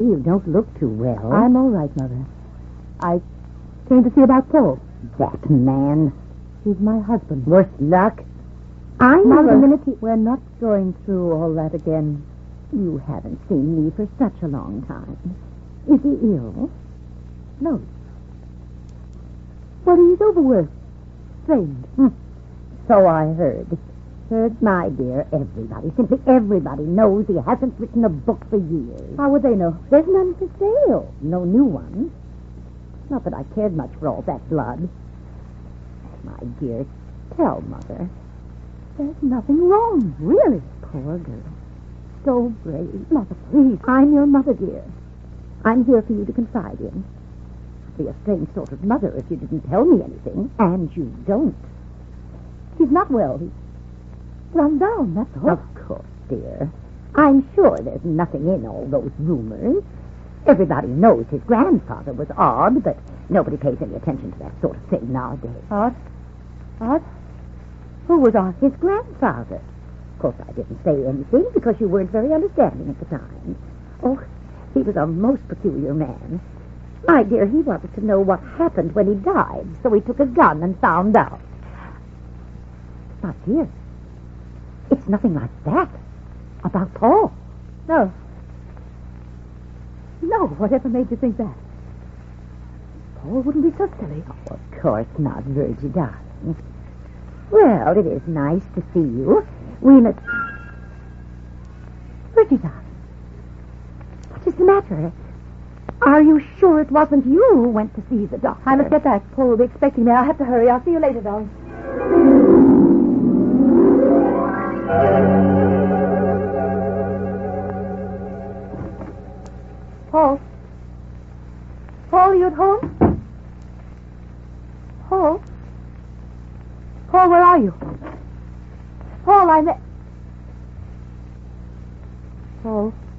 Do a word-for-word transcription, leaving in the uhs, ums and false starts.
You don't look too well. I'm all right, Mother. I came to see about Paul. That man. He's my husband. Worse luck. I Now, never... a minute. We're not going through all that again. You haven't seen me for such a long time. Is he ill? No. Well, he's overworked. Strained. Hmm. So I heard. Heard, my dear, everybody, simply everybody knows he hasn't written a book for years. How would they know? There's none for sale. No new ones. Not that I cared much for all that blood. My dear, tell Mother. There's nothing wrong, really. Poor girl. So brave. Mother, please. I'm your mother, dear. I'm here for you to confide in. I'd be a strange sort of mother if you didn't tell me anything, and you don't. He's not well. He's run down, that's all. Of course, dear. I'm sure there's nothing in all those rumors. Everybody knows his grandfather was odd, but nobody pays any attention to that sort of thing nowadays. Odd? Odd? Who was odd? His grandfather. Of course, I didn't say anything because you weren't very understanding at the time. Oh, he was a most peculiar man. My dear, he wanted to know what happened when he died, so he took a gun and found out. But, dear, it's nothing like that. About Paul. No. No, whatever made you think that? Paul wouldn't be so silly. Oh, of course not, Virgie, darling. Well, it is nice to see you. We must... Virgie, darling. What is the matter? Are you sure it wasn't you who went to see the doctor? I must get back. Paul will be expecting me. I'll have to hurry. I'll see you later, darling. Paul? Paul, are you at home? Paul? Paul, where are you? Paul, I'm... Paul?